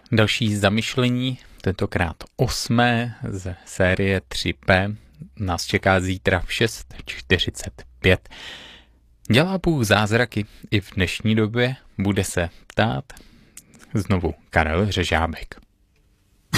Další zamyšlení, tentokrát 8. ze série 3P, nás čeká zítra v 6:45. Dělá Bůh zázraky i v dnešní době? Bude se ptát znovu Karel Řežábek.